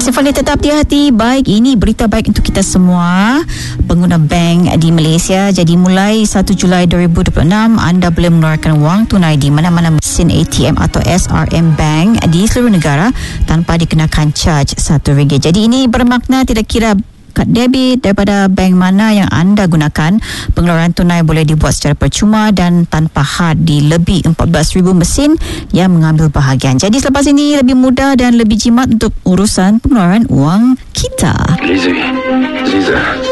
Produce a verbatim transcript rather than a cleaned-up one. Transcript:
Sefali tetap hati-hati. Baik, ini berita baik untuk kita semua pengguna bank di Malaysia. Jadi mulai satu Julai dua ribu dua puluh enam, anda boleh mengeluarkan wang tunai di mana-mana mesin A T M atau S R M Bank di seluruh negara tanpa dikenakan charge satu ringgit. Jadi ini bermakna tidak kira kad debit daripada bank mana yang anda gunakan, pengeluaran tunai boleh dibuat secara percuma dan tanpa had di lebih empat belas ribu mesin yang mengambil bahagian. Jadi selepas ini lebih mudah dan lebih jimat untuk urusan pengeluaran wang kita. Lizzie, Ziza,